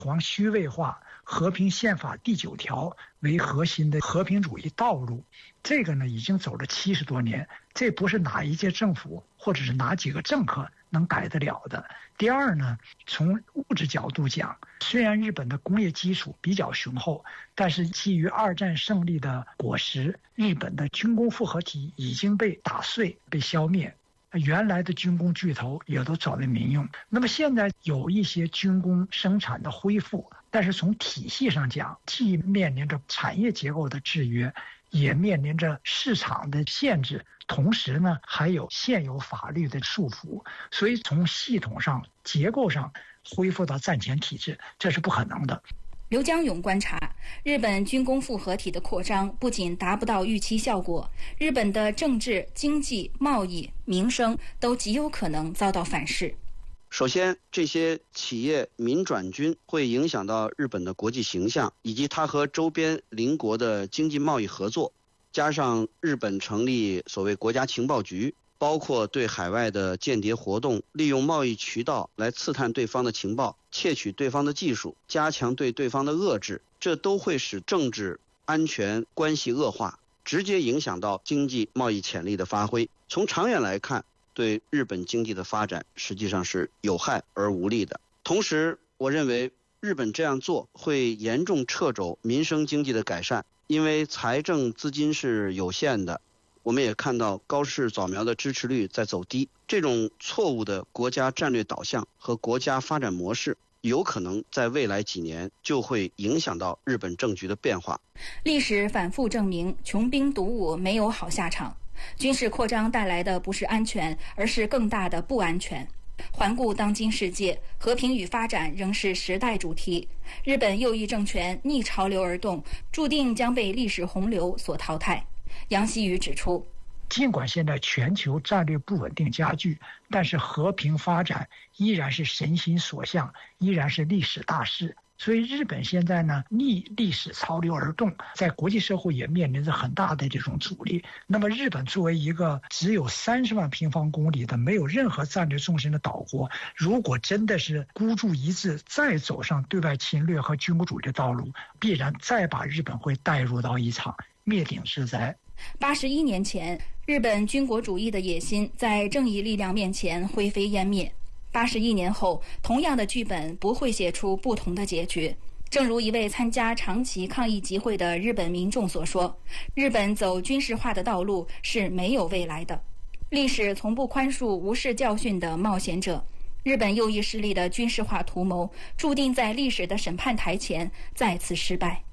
黄虚位化和平宪法第9条为核心的和平主义道路，这个呢已经走了70多年，这不是哪一届政府或者是哪几个政客能改得了的。第二呢，从物质角度讲，虽然日本的工业基础比较雄厚，但是基于2战胜利的果实，日本的军工复合体已经被打碎、被消灭，原来的军工巨头也都转为民用。那么现在有一些军工生产的恢复，但是从体系上讲，既面临着产业结构的制约，也面临着市场的限制，同时呢还有现有法律的束缚，所以从系统上结构上恢复到战前体制，这是不可能的。 刘江勇观察，日本军工复合体的扩张不仅达不到预期效果，日本的政治、经济、贸易、民生都极有可能遭到反噬。 首先，这些企业民转军会影响到日本的国际形象，以及它和周边邻国的经济贸易合作，加上日本成立所谓国家情报局，包括对海外的间谍活动，利用贸易渠道来刺探对方的情报，窃取对方的技术，加强对对方的遏制，这都会使政治安全关系恶化，直接影响到经济贸易潜力的发挥。从长远来看，对日本经济的发展实际上是有害而无利的。同时，我认为日本这样做会严重掣肘民生经济的改善，因为财政资金是有限的。我们也看到高市早苗的支持率在走低，这种错误的国家战略导向和国家发展模式有可能在未来几年就会影响到日本政局的变化。 历史反复证明，穷兵黩武没有好下场。军事扩张带来的不是安全，而是更大的不安全。环顾当今世界，和平与发展仍是时代主题。日本右翼政权逆潮流而动，注定将被历史洪流所淘汰。杨希宇指出， 尽管现在全球战略不稳定加剧，但是和平发展依然是神心所向，依然是历史大势。所以日本现在呢逆历史潮流而动，在国际社会也面临着很大的这种阻力。那么日本作为一个只有30万平方公里的没有任何战略纵深的岛国，如果真的是孤注一掷再走上对外侵略和军国主义的道路，必然再把日本会带入到一场灭顶之灾。 81年前，日本军国主义的野心在正义力量面前灰飞烟灭。81年后，同样的剧本不会写出不同的结局。正如一位参加长崎抗议集会的日本民众所说，日本走军事化的道路是没有未来的。历史从不宽恕无视教训的冒险者。日本右翼势力的军事化图谋，注定在历史的审判台前再次失败。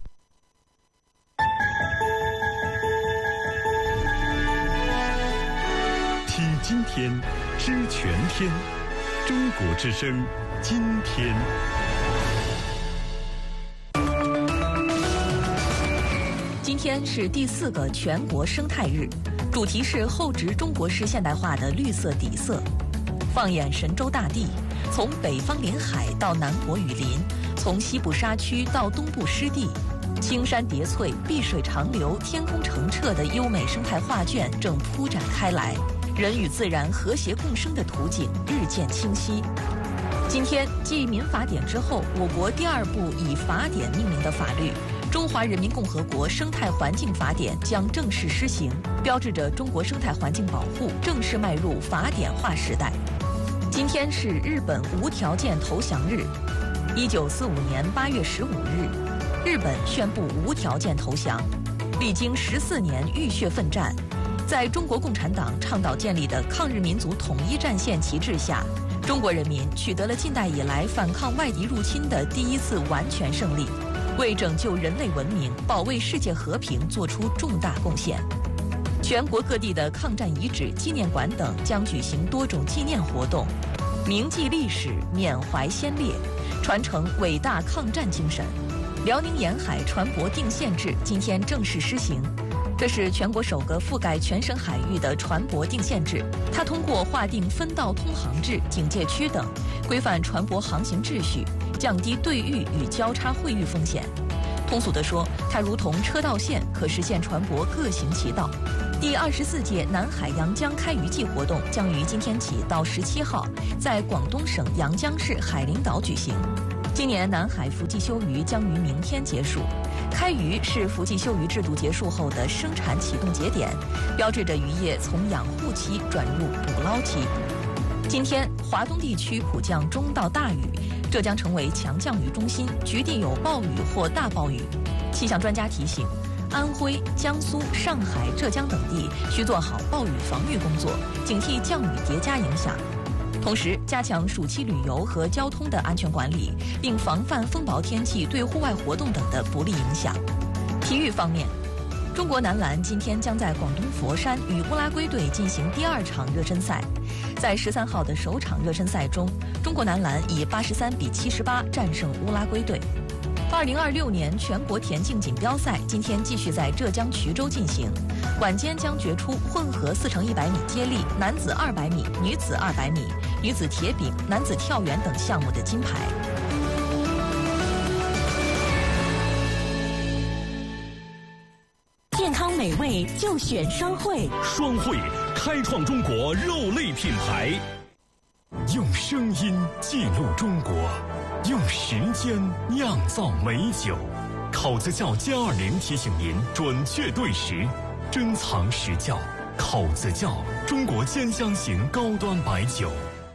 听今天，知全天。中国之声，今天。 今天是第4个全国生态日，主题是厚植中国式现代化的绿色底色。放眼神州大地，从北方临海到南国雨林，从西部沙区到东部湿地，青山叠翠、碧水长流、天空澄澈的优美生态画卷正铺展开来。人与自然和谐共生的图景日渐清晰。今天，继民法典之后，我国第2部以法典命名的法律《中华人民共和国生态环境法典》将正式施行，标志着中国生态环境保护正式迈入法典化时代。今天是日本无条件投降日。1945年8月15日，日本宣布无条件投降，历经14年浴血奋战。在中国共产党倡导建立的抗日民族统一战线旗帜下，中国人民取得了近代以来反抗外敌入侵的第1次完全胜利，为拯救人类文明、保卫世界和平做出重大贡献。全国各地的抗战遗址、纪念馆等将举行多种纪念活动，铭记历史，缅怀先烈，传承伟大抗战精神。辽宁沿海船舶定线制今天正式施行。这是全国首个覆盖全省海域的船舶定线制，它通过划定分道通航制、警戒区等，规范船舶航行秩序，降低对遇与交叉会遇风险。通俗地说，它如同车道线，可实现船舶各行其道。第24届南海阳江开渔季活动将于今天起到17号在广东省阳江市海陵岛举行。 今年南海伏季休渔将于明天结束，开渔是伏季休渔制度结束后的生产启动节点，标志着渔业从养护期转入捕捞期。今天，华东地区普降中到大雨，浙江成为强降雨中心，局地有暴雨或大暴雨。气象专家提醒，安徽、江苏、上海、浙江等地需做好暴雨防御工作，警惕降雨叠加影响。同时，加强暑期旅游和交通的安全管理，并防范风雹天气对户外活动等的不利影响。体育方面，中国男篮今天将在广东佛山与乌拉圭队进行第2场热身赛。在13号的首场热身赛中，中国男篮以83比78战胜乌拉圭队。2026年全国田径锦标赛今天继续在浙江衢州进行，晚间将决出混合4×100米接力、男子200米、女子200米、女子铁饼、男子跳远等项目的金牌。 健康美味就选双汇， 双汇开创中国肉类品牌，用声音记录中国，用时间酿造美酒。口子窖+20提醒您准确对时，珍藏实窖。口子窖，中国兼香型高端白酒。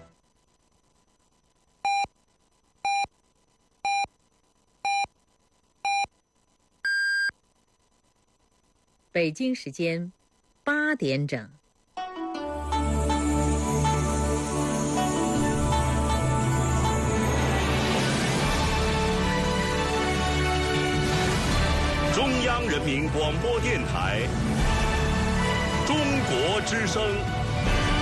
北京时间8点整。 中央人民广播电台，中国之声。